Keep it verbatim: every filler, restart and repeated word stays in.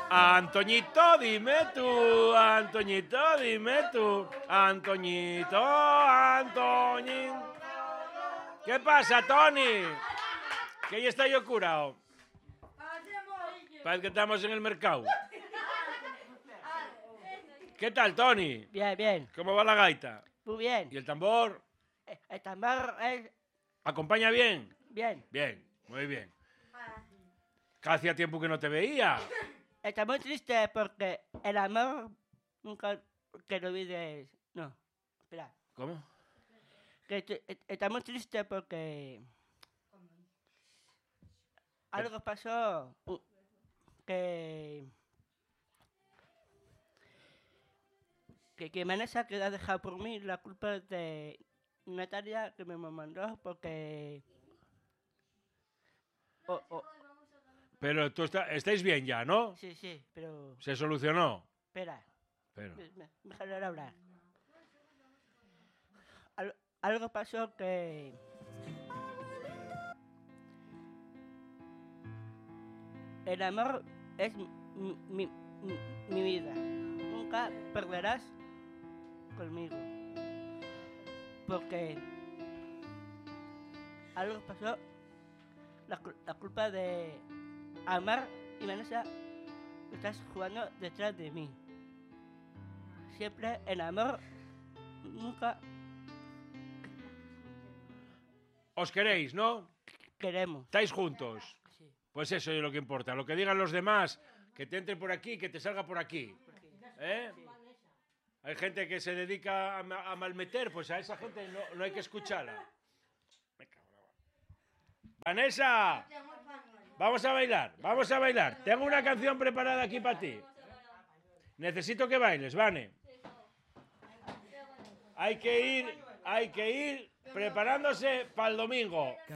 Antoñito, dime tú, Antoñito, dime tú, Antoñito, Antoñín. ¿Qué pasa, Toni? Que ya está yo curado. Parece que estamos en el mercado. ¿Qué tal, Toni? Bien, bien. ¿Cómo va la gaita? Muy bien. ¿Y el tambor? El tambor es ¿Acompaña bien? bien. Bien, muy bien. Que hacía tiempo que no te veía. Está muy triste porque el amor nunca que lo olvides. No, espera. ¿Cómo? Que te- está muy triste porque algo pasó uh, que que, que Vanessa que ha dejado por mí. La culpa es de Natalia que me mandó porque o- o- Pero tú está, estáis bien ya, ¿no? sí, sí, pero ¿Se solucionó? espera, Pero... me- me- déjalo hablar. Al- algo pasó que el amor es mi, mi, mi, mi vida. Nunca perderás conmigo. Porque algo pasó. La, cul- la culpa de amar y Vanessa estás jugando detrás de mí. Siempre el amor nunca Os queréis, ¿no? queremos. ¿Estáis juntos? Sí. Pues eso es lo que importa. Lo que digan los demás, que te entre por aquí, que te salga por aquí. ¿Eh? Hay gente que se dedica a, ma- a malmeter, pues a esa gente no, no hay que escucharla. Me cago en la mar. ¡Vanessa! Vamos a bailar, vamos a bailar. Tengo una canción preparada aquí para ti. Necesito que bailes, Vane. Hay que ir, hay que ir preparándose para el domingo.